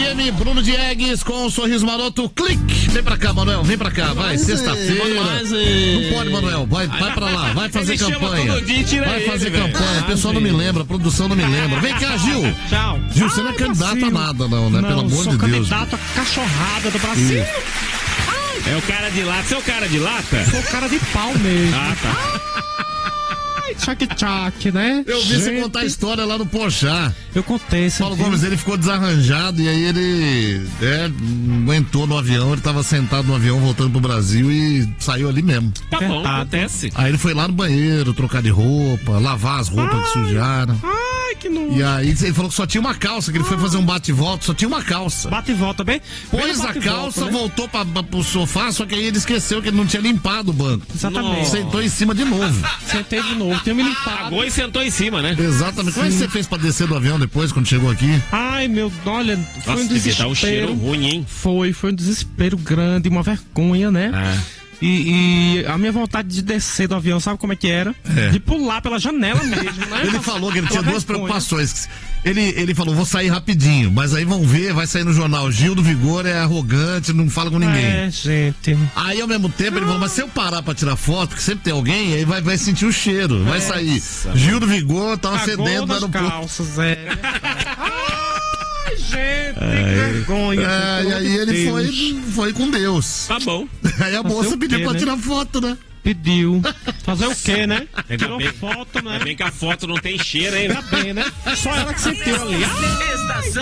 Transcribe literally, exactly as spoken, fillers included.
M, Bruno Diegues com um sorriso maroto, clique. Vem pra cá, Manuel, vem pra cá, vai, sexta-feira. Não pode, Manuel, vai, vai pra lá, vai fazer campanha. Vai fazer campanha, o pessoal não me lembra, a produção não me lembra. Vem cá, Gil. Tchau. Gil, você não é candidato a nada, não, né? Pelo amor de Deus. Sou candidato a cachorrada do Brasil. É o cara de lata, você é o cara de lata? Sou o cara de pau mesmo. Ah, tá. Tchac-tchac, né? Eu vi você contar a história lá no Pochá. Eu contei, você Paulo viu? Gomes, ele ficou desarranjado e aí ele é, aguentou no avião, ele tava sentado no avião voltando pro Brasil e saiu ali mesmo. Tá bom, acontece. Aí ele foi lá no banheiro, trocar de roupa, lavar as roupas que sujaram. Ai, que nojo. E aí ele falou que só tinha uma calça, que ele foi fazer um bate e volta, só tinha uma calça. Bate e volta, bem? Pôs a calça, né? Voltou pra, pra, pro sofá, só que aí ele esqueceu que ele não tinha limpado o banco. Exatamente. Sentou em cima de novo. Sentei de novo, tinha me limpado. Pagou e sentou em cima, né? Exatamente. Como é que você fez pra descer do avião depois, quando chegou aqui? Ai, meu, olha, foi Nossa, um devia dar desespero. um cheiro ruim, hein? Foi, foi um desespero grande, uma vergonha, né? É. E, e a minha vontade de descer do avião, sabe como é que era? É. De pular pela janela mesmo, né? Ele falou que ele tinha Uma duas vergonha. preocupações. Ele, ele falou, vou sair rapidinho, mas aí vão ver, vai sair no jornal, Gil do Vigor é arrogante, não fala com ninguém. É, gente. Aí ao mesmo tempo ele falou, mas se eu parar pra tirar foto, que sempre tem alguém, aí vai, vai sentir o cheiro, vai sair. Essa, Gil do Vigor tava Cagou cedendo no das aeroporto. calças, é. Ai, gente, que vergonha. É, e aí ele foi, foi com Deus. Tá bom. Aí a moça o pediu quê, pra né? tirar foto, né? Pediu. Fazer o quê, né? Ainda Tirou bem- foto, né? Ainda bem que a foto não tem cheiro, hein? Ainda bem, né? Só ela que sentiu ali. Ah!